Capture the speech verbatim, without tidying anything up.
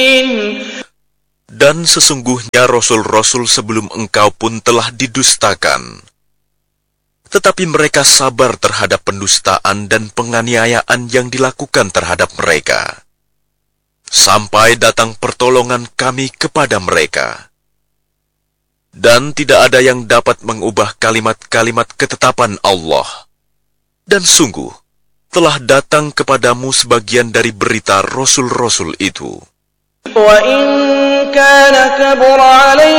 Dan sesungguhnya Rasul-Rasul sebelum engkau pun telah didustakan. Tetapi mereka sabar terhadap pendustaan dan penganiayaan yang dilakukan terhadap mereka. Sampai datang pertolongan kami kepada mereka. Dan tidak ada yang dapat mengubah kalimat-kalimat ketetapan Allah. Dan sungguh, telah datang kepadamu sebagian dari berita Rasul-Rasul itu. وَإِنْ كَانَ كَبُرَ عَلَيْكَ